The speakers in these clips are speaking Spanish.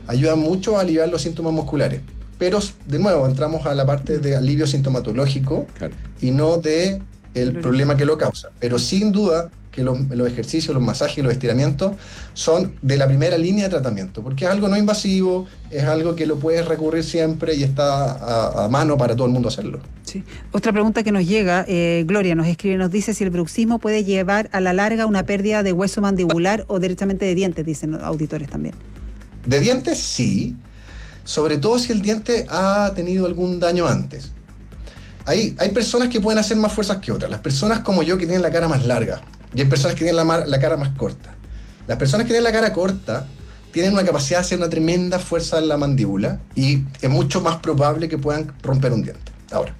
ayuda mucho a aliviar los síntomas musculares. Pero, de nuevo, entramos a la parte de alivio sintomatológico, claro, y no de el problema que lo causa. Pero sin duda que los ejercicios, los masajes y los estiramientos son de la primera línea de tratamiento, porque es algo no invasivo, es algo que lo puedes recurrir siempre y está a mano para todo el mundo hacerlo. Sí. Otra pregunta que nos llega, Gloria nos escribe, nos dice si el bruxismo puede llevar a la larga una pérdida de hueso mandibular o directamente de dientes, dicen los auditores también. De dientes sí, sobre todo si el diente ha tenido algún daño antes. Hay personas que pueden hacer más fuerzas que otras. Las personas como yo que tienen la cara más larga, y hay personas que tienen la cara más corta. Las personas que tienen la cara corta tienen una capacidad de hacer una tremenda fuerza en la mandíbula y es mucho más probable que puedan romper un diente. Ahora,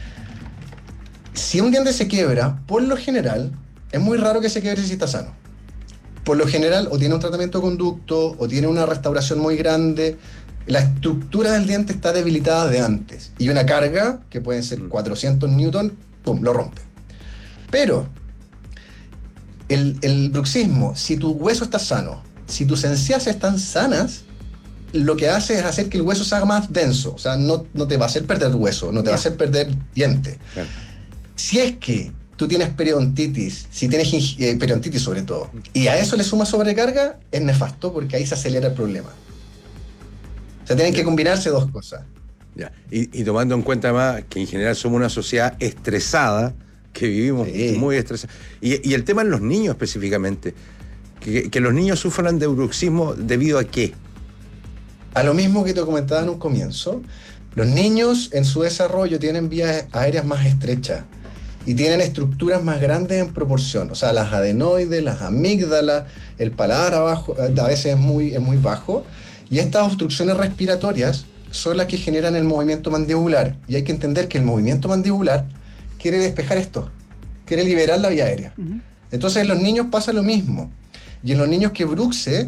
si un diente se quiebra, por lo general, es muy raro que se quiebre si está sano. Por lo general, o tiene un tratamiento de conducto, o tiene una restauración muy grande. La estructura del diente está debilitada de antes. Y una carga, que pueden ser 400 newton, ¡pum!, lo rompe. Pero el bruxismo, si tu hueso está sano, si tus encías están sanas, lo que hace es hacer que el hueso se haga más denso. O sea, no te va a hacer perder hueso, no te va a hacer perder diente. Claro. Si es que tú tienes periodontitis, si tienes periodontitis sobre todo, y a eso le sumas sobrecarga, es nefasto porque ahí se acelera el problema. O sea, tienen que combinarse dos cosas. Ya. Y tomando en cuenta además que en general somos una sociedad estresada, que vivimos muy estresados. Y el tema en los niños específicamente, que los niños sufran de bruxismo ¿debido a qué? A lo mismo que te comentaba en un comienzo, los niños en su desarrollo tienen vías aéreas más estrechas y tienen estructuras más grandes en proporción. O sea, las adenoides, las amígdalas, el paladar abajo, a veces es muy bajo. Y estas obstrucciones respiratorias son las que generan el movimiento mandibular. Y hay que entender que el movimiento mandibular quiere despejar esto, quiere liberar la vía aérea. Uh-huh. Entonces en los niños pasa lo mismo. Y en los niños que bruxan,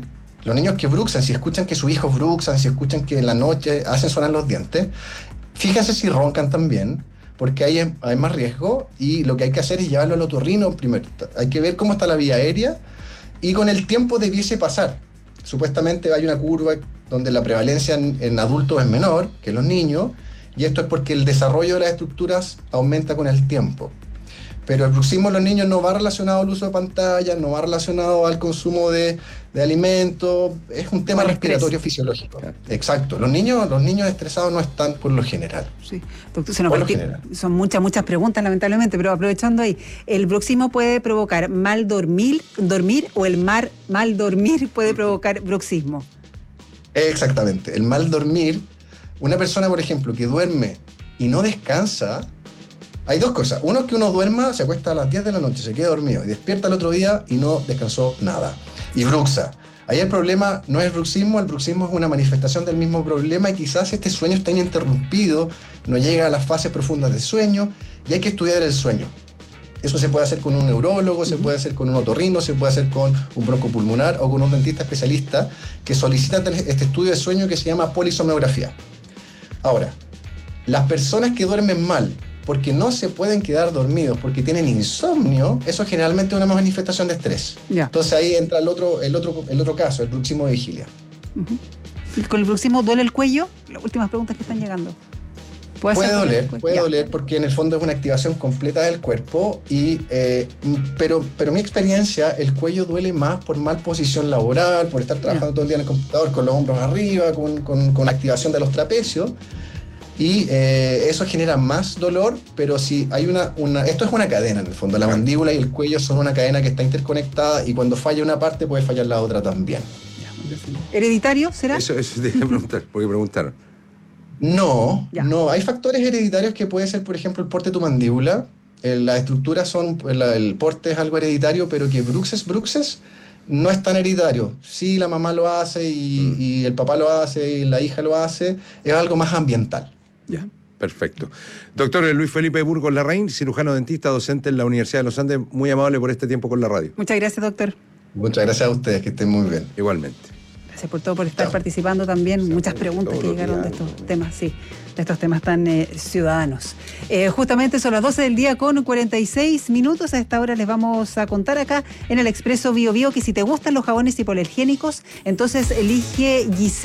si escuchan que sus hijos bruxan, si escuchan que en la noche hacen sonar los dientes, fíjense si roncan también, porque hay más riesgo, y lo que hay que hacer es llevarlo al otorrino primero. Hay que ver cómo está la vía aérea, y con el tiempo debiese pasar. Supuestamente hay una curva donde la prevalencia en adultos es menor que en los niños, y esto es porque el desarrollo de las estructuras aumenta con el tiempo. Pero el bruxismo en los niños no va relacionado al uso de pantallas, no va relacionado al consumo de alimentos, es un tema respiratorio fisiológico. Claro. Exacto. Los niños estresados no están por lo general. Sí, doctor, son muchas preguntas lamentablemente, pero aprovechando ahí, ¿el bruxismo puede provocar mal dormir o el mal dormir puede provocar bruxismo? Exactamente. El mal dormir, una persona, por ejemplo, que duerme y no descansa, hay dos cosas. Uno es que uno duerma, se acuesta a las 10 de la noche, se queda dormido y despierta el otro día y no descansó nada. Y bruxa. Ahí el problema no es el bruxismo es una manifestación del mismo problema y quizás este sueño está interrumpido, no llega a las fases profundas del sueño y hay que estudiar el sueño. Eso se puede hacer con un neurólogo, se puede hacer con un otorrino, se puede hacer con un broncopulmonar o con un dentista especialista que solicita este estudio de sueño que se llama polisomnografía. Ahora, las personas que duermen mal porque no se pueden quedar dormidos, porque tienen insomnio, eso es generalmente una manifestación de estrés. Yeah. Entonces ahí entra el otro caso, el bruxismo de vigilia. ¿Y con el bruxismo duele el cuello? Las últimas preguntas que están llegando. Puede doler porque en el fondo es una activación completa del cuerpo, pero mi experiencia, el cuello duele más por mal posición laboral, por estar trabajando todo el día en el computador con los hombros arriba, con activación de los trapecios. Y eso genera más dolor, pero si hay esto es una cadena en el fondo, la mandíbula y el cuello son una cadena que está interconectada y cuando falla una parte puede fallar la otra también. ¿Hereditario será? Eso te iba a preguntar, porque preguntaron. No, hay factores hereditarios que puede ser, por ejemplo, el porte de tu mandíbula, las estructuras el porte es algo hereditario, pero que bruxes no es tan hereditario. Sí, la mamá lo hace y el papá lo hace y la hija lo hace, es algo más ambiental. Ya, perfecto. Doctor Luis Felipe Burgos Larraín, cirujano dentista, docente en la Universidad de los Andes, muy amable por este tiempo con la radio. Muchas gracias, doctor. Muchas gracias a ustedes, que estén muy bien. Igualmente. Gracias por todo, por estar participando también. Muchas preguntas que llegaron de estos temas, de estos temas tan ciudadanos. Justamente son las 12 del día con 46 minutos. A esta hora les vamos a contar acá en el Expreso Bio Bio que si te gustan los jabones hipoalergénicos, entonces elige Giselle.